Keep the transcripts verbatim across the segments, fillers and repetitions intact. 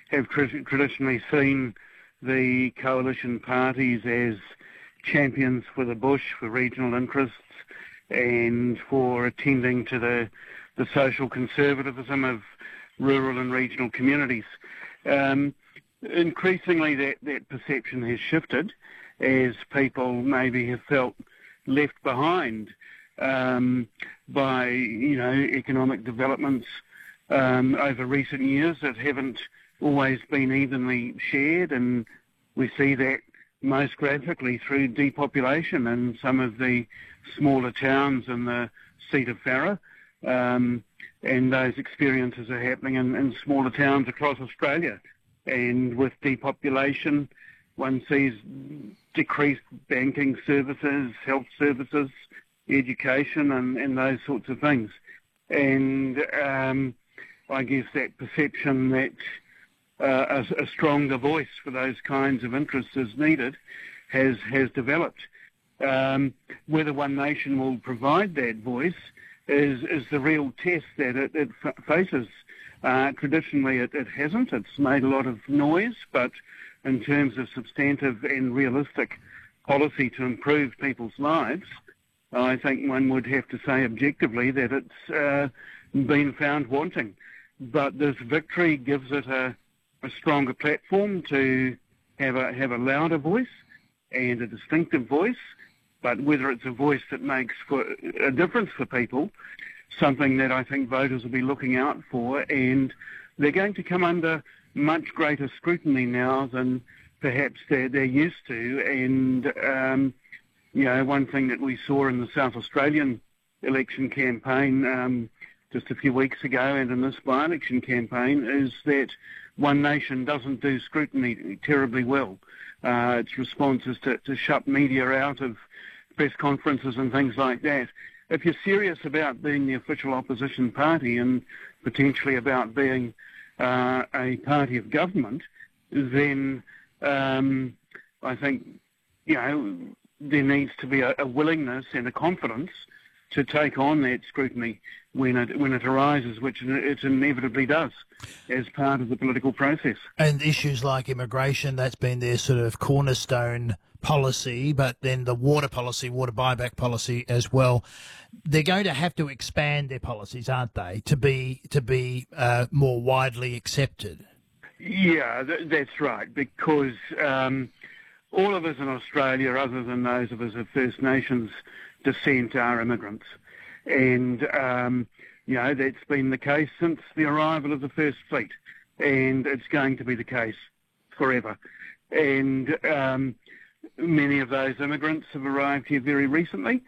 have tr- traditionally seen the coalition parties as champions for the bush, for regional interests, and for attending to the, the social conservatism of rural and regional communities. Um, increasingly that, that perception has shifted as people maybe have felt left behind um, by, you know, economic developments um, over recent years that haven't always been evenly shared, and we see that most graphically through depopulation in some of the smaller towns in the seat of Farrer, um, and those experiences are happening in, in smaller towns across Australia. And with depopulation, one sees decreased banking services, health services, education, and, and those sorts of things. And um, I guess that perception that uh, a, a stronger voice for those kinds of interests is needed has has developed. Um, whether One Nation will provide that voice is is the real test that it, it f- faces. Uh, traditionally, it, it hasn't. It's made a lot of noise, but in terms of substantive and realistic policy to improve people's lives, I think one would have to say objectively that it's uh, been found wanting. But this victory gives it a, a stronger platform to have a have a louder voice and a distinctive voice. But whether it's a voice that makes for a difference for people, something that I think voters will be looking out for, and they're going to come under much greater scrutiny now than perhaps they're, they're used to. And, um, you know, one thing that we saw in the South Australian election campaign um, just a few weeks ago and in this by-election campaign is that One Nation doesn't do scrutiny terribly well. Uh, its response is to, to shut media out of press conferences and things like that. If you're serious about being the official opposition party and potentially about being uh, a party of government, then um, I think, you know, there needs to be a, a willingness and a confidence to take on that scrutiny when it when it arises, which it inevitably does as part of the political process. And issues like immigration, that's been their sort of cornerstone policy, but then the water policy, water buyback policy as well. They're going to have to expand their policies, aren't they, to be to be uh, more widely accepted? Yeah, th- that's right, because um, all of us in Australia, other than those of us of First Nations descent, are immigrants. And, um, you know, that's been the case since the arrival of the First Fleet, and it's going to be the case forever. And um, many of those immigrants have arrived here very recently,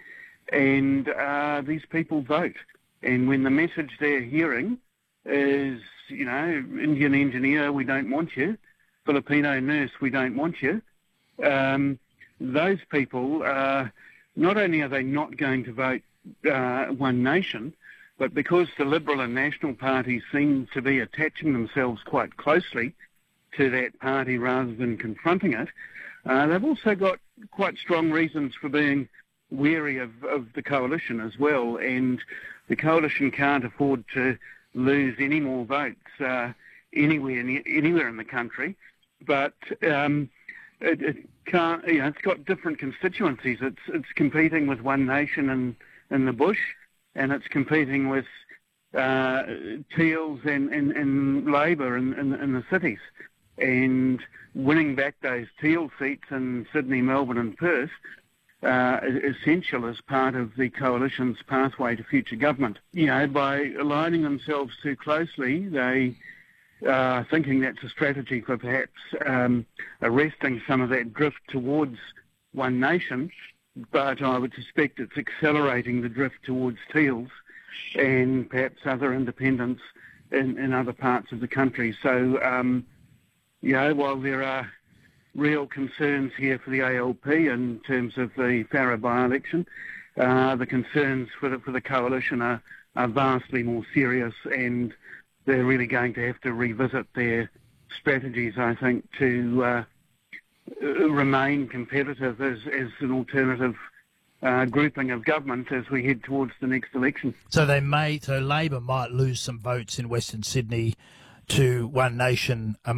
and uh, these people vote. And when the message they're hearing is, you know, Indian engineer, we don't want you, Filipino nurse, we don't want you, um, those people, uh, not only are they not going to vote uh, One Nation, but because the Liberal and National parties seem to be attaching themselves quite closely to that party rather than confronting it, uh, they've also got quite strong reasons for being wary of, of the coalition as well, and the coalition can't afford to lose any more votes uh, anywhere anywhere in the country. But um, it, it can't. You know, it's got different constituencies. It's it's competing with One Nation in in the bush, and it's competing with uh, Teals and, and, and Labor in, in, in the cities, and winning back those Teal seats in Sydney, Melbourne, and Perth. Uh, essential as part of the coalition's pathway to future government. You know, by aligning themselves too closely, they are thinking that's a strategy for perhaps um, arresting some of that drift towards One Nation, but I would suspect it's accelerating the drift towards Teals and perhaps other independents in, in other parts of the country. So, um, you know, while there are real concerns here for the A L P in terms of the Farrer by-election, uh, the concerns for the, for the coalition are, are vastly more serious, and they're really going to have to revisit their strategies, I think, to uh, remain competitive as, as an alternative uh, grouping of government as we head towards the next election. So they may, so Labor might lose some votes in Western Sydney to One Nation.